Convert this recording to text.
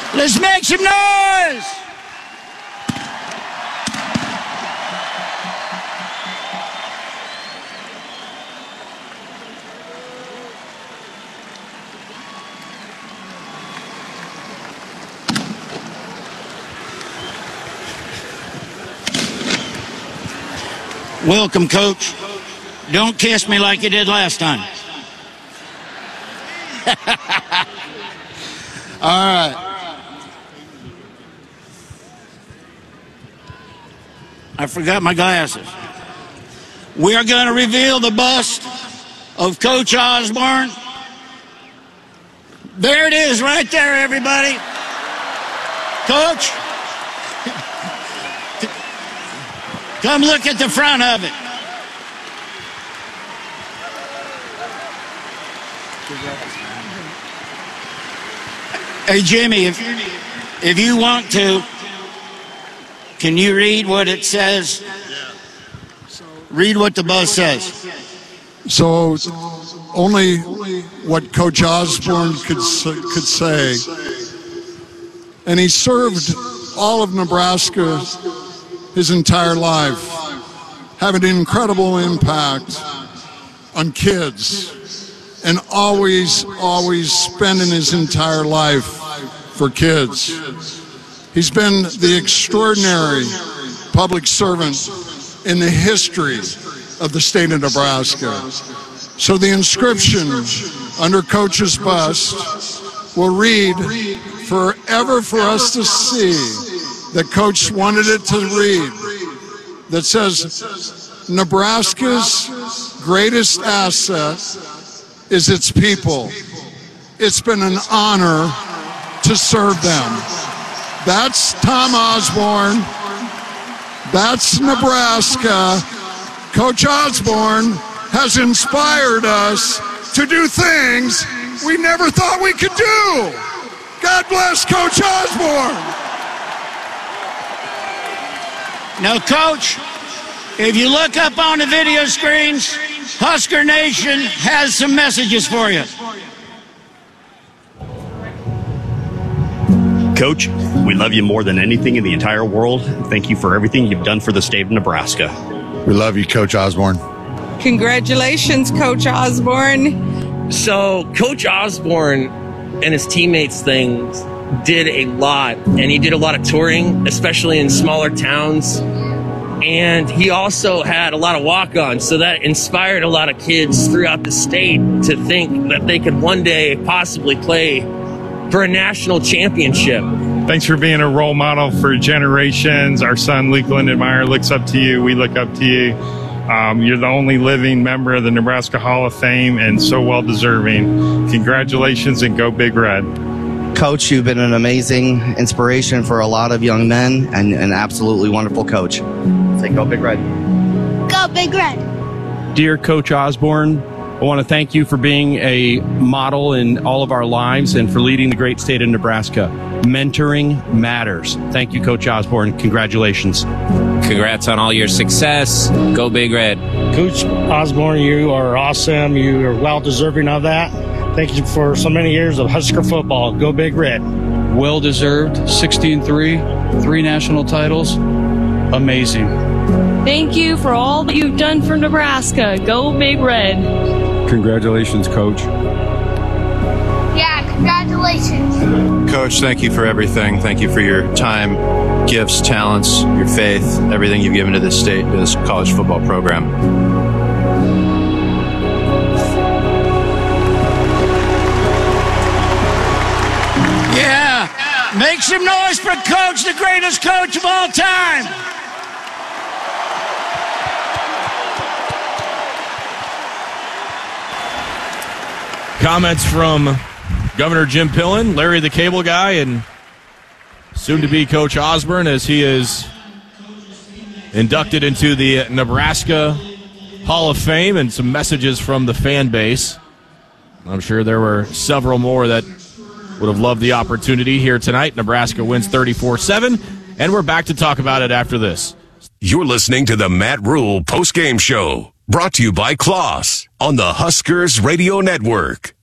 Let's make some noise! Welcome, Coach. Don't kiss me like you did last time. All right. I forgot my glasses. We are going to reveal the bust of Coach Osborne. There it is right there, everybody. Coach, come look at the front of it. Hey, Jimmy, if you want to, can you read what it says? Read what the buzz says. So only what Coach Osborne could say. And he served all of Nebraska his entire life, having an incredible impact on kids, and always spending his entire life for kids. He's been the extraordinary public servant in the history of the state of Nebraska. So the inscription under Coach's bust will read, forever for us to see, that Coach wanted it to read, that says, Nebraska's greatest asset is its people. It's been an honor to serve them. That's Tom Osborne. That's Nebraska. Coach Osborne has inspired us to do things we never thought we could do. God bless Coach Osborne. Now, Coach, if you look up on the video screens, Husker Nation has some messages for you. Coach, we love you more than anything in the entire world. Thank you for everything you've done for the state of Nebraska. We love you, Coach Osborne. Congratulations, Coach Osborne. So, Coach Osborne and his teammates did a lot, and he did a lot of touring, especially in smaller towns. And he also had a lot of walk-ons, so that inspired a lot of kids throughout the state to think that they could one day possibly play for a national championship. Thanks for being a role model for generations. Our son, Luke Lindenmeyer, looks up to you. We look up to you. You're the only living member of the Nebraska Hall of Fame and so well-deserving. Congratulations and go Big Red. Coach, you've been an amazing inspiration for a lot of young men and an absolutely wonderful coach. Say go Big Red. Go Big Red. Dear Coach Osborne, I want to thank you for being a model in all of our lives and for leading the great state of Nebraska. Mentoring matters. Thank you, Coach Osborne. Congratulations. Congrats on all your success. Go Big Red. Coach Osborne, you are awesome. You are well deserving of that. Thank you for so many years of Husker football. Go Big Red. Well deserved. 16-3, 3 national titles. Amazing. Thank you for all that you've done for Nebraska. Go Big Red. Congratulations, Coach. Yeah, congratulations. Coach, thank you for everything. Thank you for your time, gifts, talents, your faith, everything you've given to this state, to this college football program. Yeah, make some noise for Coach, the greatest coach of all time. Comments from Governor Jim Pillen, Larry the Cable Guy, and soon-to-be Coach Osborne as he is inducted into the Nebraska Hall of Fame, and some messages from the fan base. I'm sure there were several more that would have loved the opportunity here tonight. Nebraska wins 34-7, and we're back to talk about it after this. You're listening to the Matt Rule postgame show, brought to you by Kloss on the Huskers Radio Network.